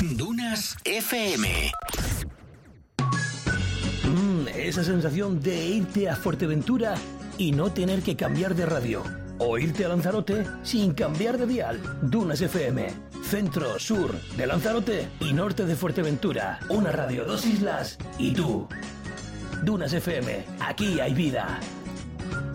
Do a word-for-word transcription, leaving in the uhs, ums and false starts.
Dunas F M. Mm, esa sensación de irte a Fuerteventura y no tener que cambiar de radio. O irte a Lanzarote sin cambiar de dial. Dunas F M. Centro, sur de Lanzarote y norte de Fuerteventura. Una radio, dos islas y tú. Dunas F M. Aquí hay vida.